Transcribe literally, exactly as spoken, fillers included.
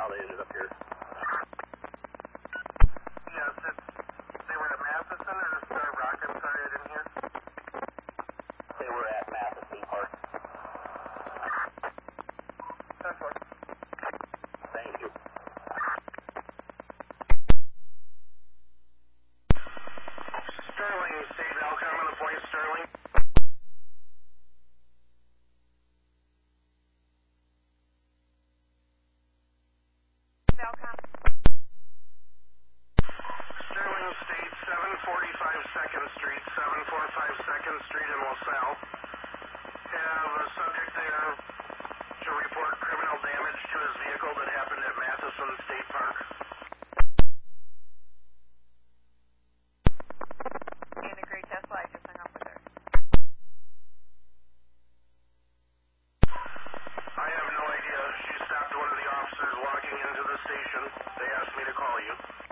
how they ended up here. Yes, it's, they were at Matheson or Star Rock? I'm sorry, I didn't hear. They were at Matheson Park. That's what. Thank you. Sterling, State Alcom on the point, Sterling. Valcom. Sterling State, seven forty-five second Street, seven forty-five second Street in LaSalle. Have a subject there to report criminal damage to his vehicle that happened at Matheson State Park. And a gray Tesla, I just hung up with her. I have no idea. She stopped one of the officers walking into the station. They asked me to call you.